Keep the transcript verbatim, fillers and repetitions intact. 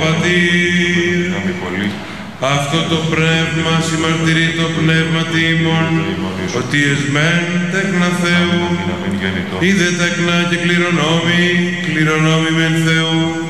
Πατήρ, αυτό το πνεύμα συμμαρτυρεί το πνεύμα τίμων, ότι εσμέν τέκνα Θεού, είδε τέκνα και κληρονόμοι, κληρονόμοι μεν Θεού,